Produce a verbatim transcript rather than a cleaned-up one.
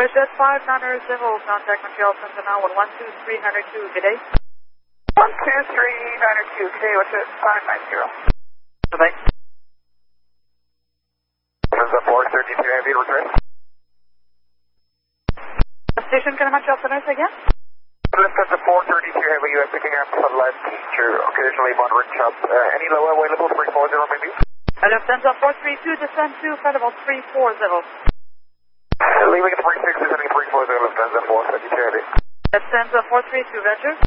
WestJet five nine zero, contact Montreal Center now with one two three nine two, good day. one two three nine two, okay, WestJet five nine zero. Bye-bye. Cessna four thirty-two Heavy, return. Station, can I Montreal Center again? Cessna four thirty-two Heavy, U S picking up satellite teacher, occasionally moderate chop. Uh, any lower available, three four zero maybe? Lufthansa four three two, descend to Federal three four zero. Uh, leaving at three six, descending three four zero, Lufthansa four thirty-two Heavy. Lufthansa four three two, Roger.